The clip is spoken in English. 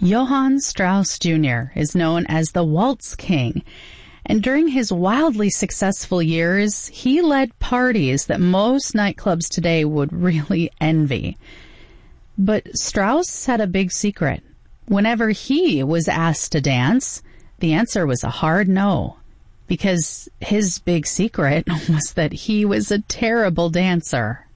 Johann Strauss Jr. is known as the Waltz King, and during his wildly successful years, he led parties that most nightclubs today would really envy. But Strauss had a big secret. Whenever he was asked to dance, the answer was a hard no, because his big secret was that he was a terrible dancer.